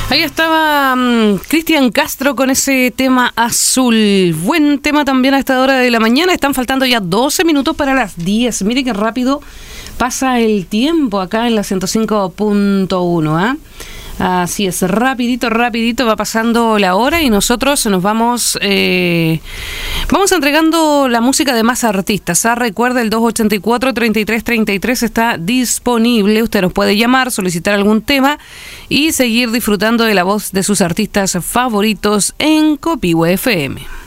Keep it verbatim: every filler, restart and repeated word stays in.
Ahí estaba um, Cristian Castro con ese tema azul. Buen tema también a esta hora de la mañana. Están faltando ya doce minutos para las diez. Mire qué rápido pasa el tiempo acá en la ciento cinco punto uno, ¿eh? Así es, rapidito, rapidito va pasando la hora y nosotros nos vamos eh, vamos entregando la música de más artistas. ¿Ah? Recuerda, el dos ochenta y cuatro, treinta y tres treinta y tres está disponible. Usted nos puede llamar, solicitar algún tema y seguir disfrutando de la voz de sus artistas favoritos en Copihue F M.